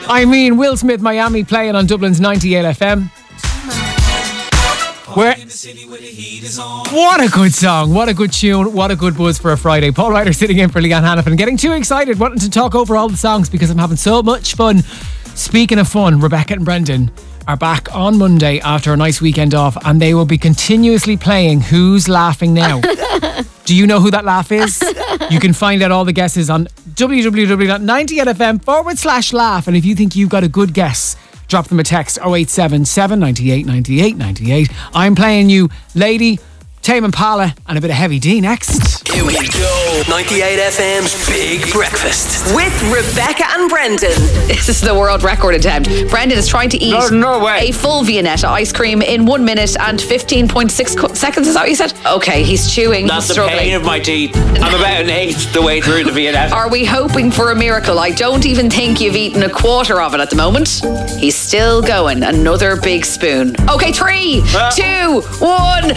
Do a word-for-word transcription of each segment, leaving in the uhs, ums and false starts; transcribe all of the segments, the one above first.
I mean, Will Smith, Miami, playing on Dublin's ninety-eight F M. Where, what a good song, what a good tune, what a good buzz for a Friday. Paul Ryder sitting in for Leanne Hannafin, getting too excited, wanting to talk over all the songs because I'm having so much fun. Speaking of fun, Rebecca and Brendan are back on Monday after a nice weekend off, and they will be continuously playing Who's Laughing Now. Do you know who that laugh is? You can find out all the guesses on www.ninety-eight fm forward slash laugh, and if you think you've got a good guess, drop them a text oh eight seven seven, nine eight, nine eight, nine eight. I'm playing you Lady, Tame Impala, and a bit of Heavy D next. Here we go. ninety-eight F M's Big Breakfast with Rebecca and Brendan. This is the world record attempt. Brendan is trying to eat no, no way. a full Viennetta ice cream in one minute and fifteen point six co- seconds. Is that what you said? Okay, he's chewing. That's he's the struggling. pain of my teeth. I'm about an eighth the way through the Viennetta. Are we hoping for a miracle? I don't even think you've eaten a quarter of it at the moment. He's still going. Another big spoon. Okay, three, uh. two, one.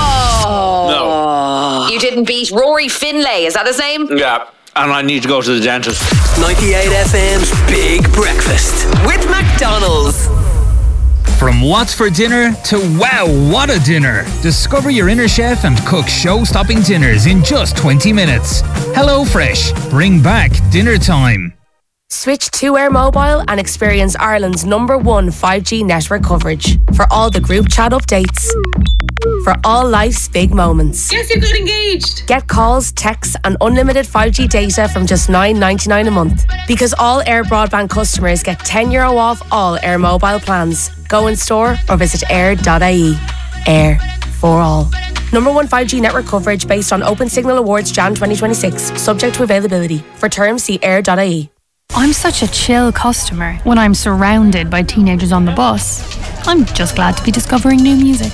Oh. No. You didn't beat Rory Finlay. Is that his name? Yeah. And I need to go to the dentist. ninety-eight F M's Big Breakfast with McDonald's. From what's for dinner to wow, what a dinner. Discover your inner chef and cook show-stopping dinners in just twenty minutes. HelloFresh. Bring back dinner time. Switch to Air Mobile and experience Ireland's number one five G network coverage for all the group chat updates. For all life's big moments. Yes, you got engaged. Get calls, texts and unlimited five G data from just nine ninety-nine a month. Because all Air Broadband customers get ten euro off all Air Mobile plans. Go in store or visit air dot I E. Air for all. Number one five G network coverage based on Open Signal Awards Jan twenty twenty-six. Subject to availability. For terms, see air dot I E. I'm such a chill customer when I'm surrounded by teenagers on the bus. I'm just glad to be discovering new music.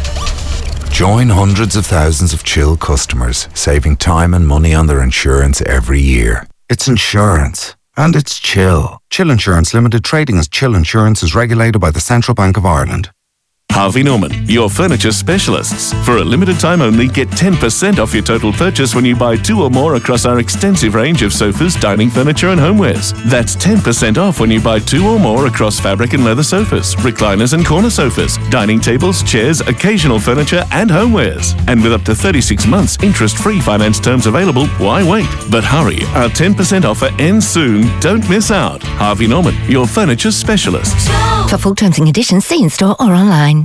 Join hundreds of thousands of Chill customers, saving time and money on their insurance every year. It's insurance. And it's Chill. Chill Insurance Limited, trading as Chill Insurance, is regulated by the Central Bank of Ireland. Harvey Norman, your furniture specialists. For a limited time only, get ten percent off your total purchase when you buy two or more across our extensive range of sofas, dining furniture and homewares. That's ten percent off when you buy two or more across fabric and leather sofas, recliners and corner sofas, dining tables, chairs, occasional furniture and homewares. And with up to thirty-six months interest-free finance terms available, why wait? But hurry, our ten percent offer ends soon. Don't miss out. Harvey Norman, your furniture specialists. For full terms and conditions, see in store or online.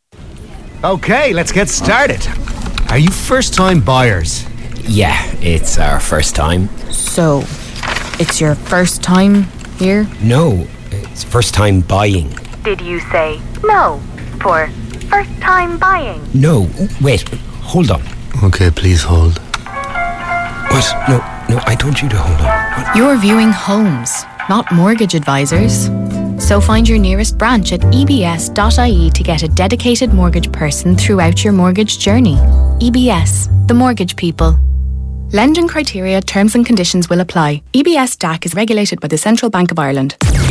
Okay, let's get started. Are you first-time buyers? Yeah, it's our first time. So, it's your first time here? No, it's first time buying. Did you say no for first time buying? No, wait, hold on. Okay, please hold. What? No, no, I told you to hold on. What? You're viewing homes, not mortgage advisors. So find your nearest branch at e b s dot I E to get a dedicated mortgage person throughout your mortgage journey. E B S, the mortgage people. Lending criteria, terms and conditions will apply. E B S D A C is regulated by the Central Bank of Ireland.